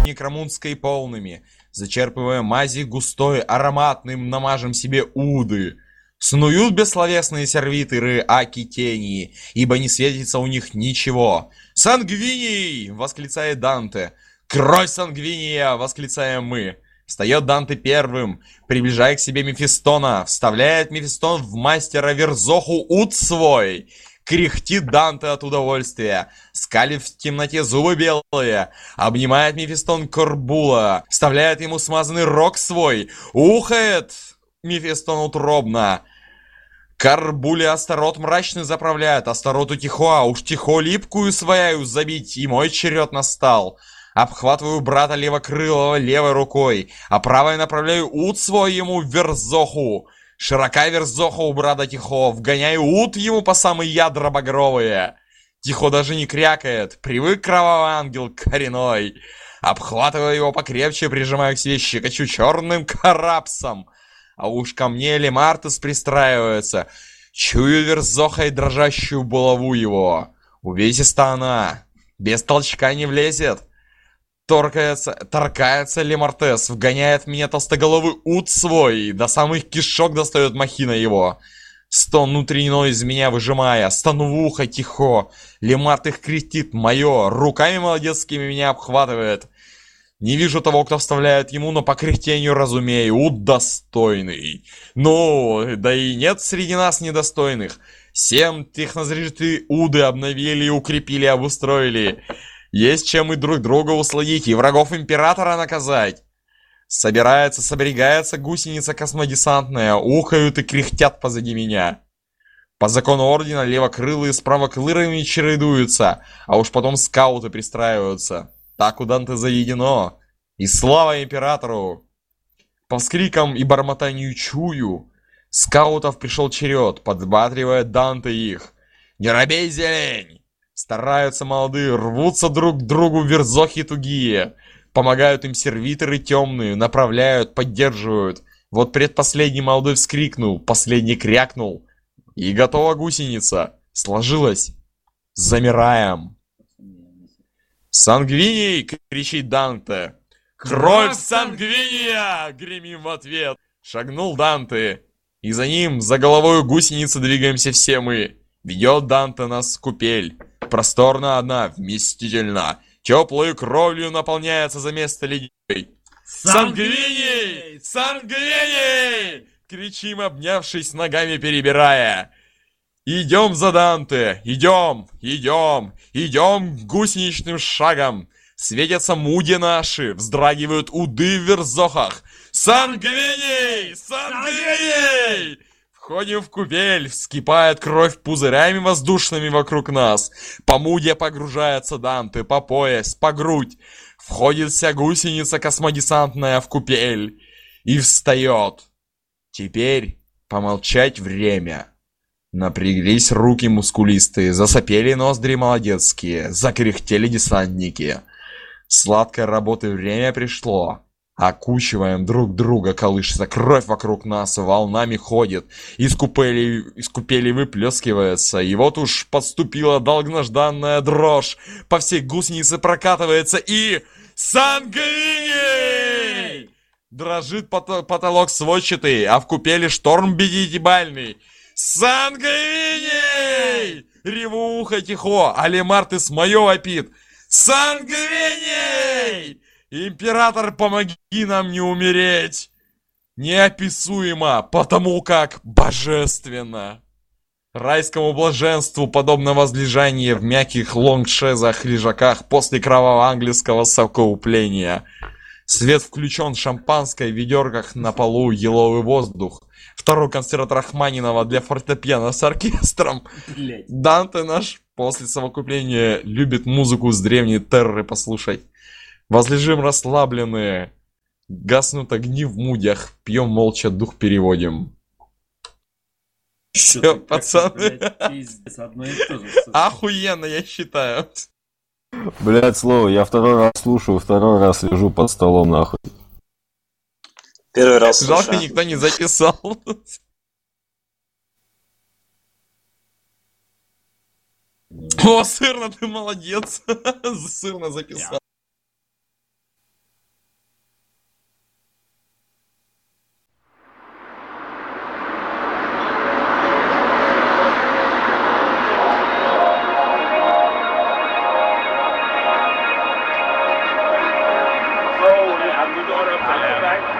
некромунской полными. Зачерпывая мази густой, ароматным, намажем себе уды. Снуют бессловесные сервиторы аки тени, ибо не светится у них ничего. «Сангвиний!» — восклицает Данте. «Кровь Сангвиния!» — восклицаем мы. Встает Данте первым, приближая к себе Мефистона, вставляет Мефистон в мастера Верзоху ут свой. Кряхтит Данте от удовольствия, скалив в темноте зубы белые, обнимает Мефистон Корбула, вставляет ему смазанный рог свой, ухает Мефистон утробно. Карбуле Астарот мрачный заправляет, Астароту Тихо, уж Тихо липкую свояю забить, и мой черед настал. Обхватываю брата левокрылого левой рукой, а правой направляю ут свой ему в Верзоху. Широка Верзоха у брата Тихо, вгоняю ут ему по самые ядра багровые. Тихо даже не крякает, привык кровавый ангел коренной. Обхватываю его покрепче, прижимаю к себе, щекочу черным карапсом. А уж ко мне Лемартес пристраивается. Чую Верзохой дрожащую булаву его. Увесиста она, без толчка не влезет. Торкается Лемартес, вгоняет в меня толстоголовый ут свой, до самых кишок достает махина его. Стон внутренний из меня выжимая, стану в ухо Тихо. Лемарт их крестит мое, руками молодецкими меня обхватывает. Не вижу того, кто вставляет ему, но по кряхтению разумею, ут достойный. Ну, да и нет среди нас недостойных. 7 технозрежты уды обновили, укрепили, обустроили. Есть чем и друг друга усладить, и врагов императора наказать. Соберегается гусеница космодесантная, ухают и кряхтят позади меня. По закону ордена левокрылые с правокрылыми чередуются, а уж потом скауты пристраиваются. Так у Данте заведено. И слава императору! По вскрикам и бормотанию чую, скаутов пришел черед, подбатривает Данте их. «Не робей, зелень!» Стараются молодые, рвутся друг к другу верзохи тугие. Помогают им сервиторы темные, направляют, поддерживают. Вот предпоследний молодой вскрикнул, последний крякнул. И готова гусеница. Сложилась. Замираем. «Сангвиний!» — кричит Данте. «Кровь Сангвиния!» — гремим в ответ. Шагнул Данте. И за ним, за головой гусеницы двигаемся все мы. Ведет Данте нас в купель. Просторно одна, вместительно. Теплой кровью наполняется за место ледяной. «Сангвиний! Сангвиний!» — кричим, обнявшись, ногами перебирая. Идем за Данте, идем гусеничным шагом. Светятся муди наши, вздрагивают уды в верзохах. «Сангвиний! Сангвиний!» Входим в купель, вскипает кровь пузырями воздушными вокруг нас. По муде погружается Данте, по пояс, по грудь. Входит вся гусеница космодесантная в купель. И встает. Теперь помолчать время. Напряглись руки мускулистые, засопели ноздри молодецкие, закряхтели десантники. Сладкой работы время пришло. Окучиваем друг друга, колышется кровь вокруг нас, волнами ходит, из купели выплескивается, и вот уж подступила долгожданная дрожь, по всей гусенице прокатывается и... «Сангвиний!» Дрожит потолок сводчатый, а в купели шторм бедитибальный. «Сангвиний!» Реву ухо Тихо, а Лемартес мое вопит. «Сангвиний! Император, помоги нам не умереть!» Неописуемо, потому как божественно. Райскому блаженству подобно возлежание в мягких лонгшезах-лежаках после кровавого английского совокупления. Свет включен, шампанское в ведерках, на полу еловый воздух. Второй концерт Рахманинова для фортепиано с оркестром. Блять. Данте наш после совокупления любит музыку с древней терры послушать. Возлежим расслабленные. Гаснут огни в мудях. Пьем молча, дух переводим. Все, пацаны. Охуенно, я считаю. Блять, слово, я второй раз слушаю, второй раз лежу под столом, нахуй. Первый раз слушаю. Жалко, никто не записал. О, сырно, ты молодец. Сырно записал. Night.